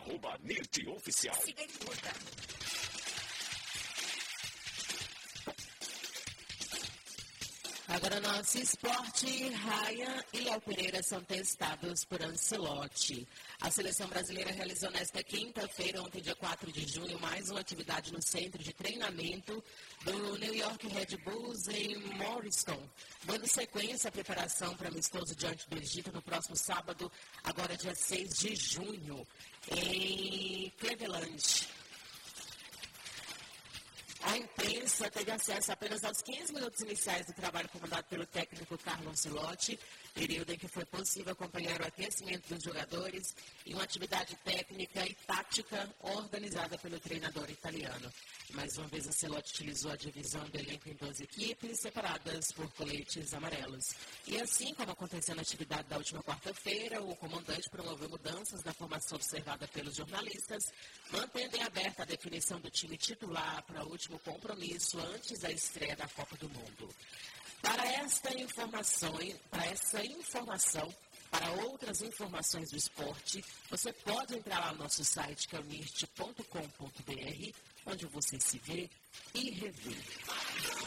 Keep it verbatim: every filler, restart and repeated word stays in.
arroba Nirt Oficial. Siga e curta. Agora, nosso esporte, Ryan e Léo Pereira são testados por Ancelotti. A seleção brasileira realizou nesta quinta-feira, ontem, dia quatro de junho, mais uma atividade no centro de treinamento do New York Red Bulls em Morristown, dando sequência à preparação para amistoso diante do Egito no próximo sábado, agora dia seis de junho, em Cleveland. A imprensa teve acesso apenas aos quinze minutos iniciais do trabalho comandado pelo técnico Carlo Ancelotti, período em que foi possível acompanhar o aquecimento dos jogadores e uma atividade técnica e tática organizada pelo treinador italiano. Mais uma vez, Ancelotti utilizou a divisão do elenco em duas equipes, separadas por coletes amarelos. E assim como aconteceu na atividade da última quarta-feira, o comandante promoveu mudanças na formação observada pelos jornalistas, mantendo em aberta a definição do time titular para o último compromisso antes da estreia da Copa do Mundo. Para esta informação, para essa informação, para outras informações do esporte, você pode entrar lá no nosso site, que é o nirt ponto com ponto br, onde você se vê e revê.